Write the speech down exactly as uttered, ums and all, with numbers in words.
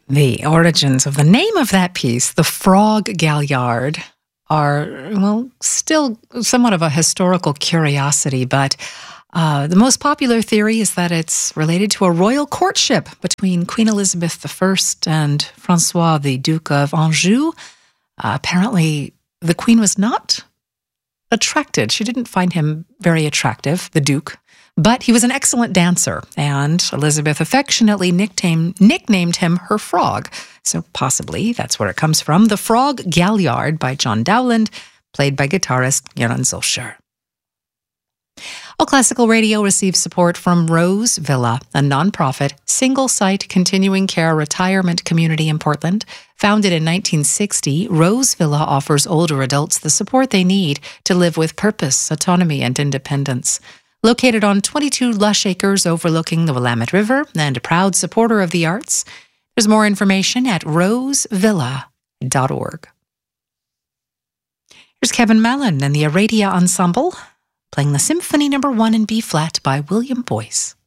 The origins of the name of that piece, The Frog Galliard, are, well, still somewhat of a historical curiosity, but uh, the most popular theory is that it's related to a royal courtship between Queen Elizabeth the First and Francois, the Duke of Anjou. Uh, apparently, the Queen was not attracted. She didn't find him very attractive, the Duke. But he was an excellent dancer, and Elizabeth affectionately nicknamed, nicknamed him her frog. So possibly that's where it comes from. The Frog Galliard by John Dowland, played by guitarist Göran Solskjaer. All Classical Radio receives support from Rose Villa, a nonprofit, single-site continuing care retirement community in Portland. Founded in nineteen sixty, Rose Villa offers older adults the support they need to live with purpose, autonomy, and independence. Located on twenty-two lush acres overlooking the Willamette River and a proud supporter of the arts, there's more information at rose villa dot org. Here's Kevin Mallon and the Aradia Ensemble playing the Symphony Number One in B-flat by William Boyce.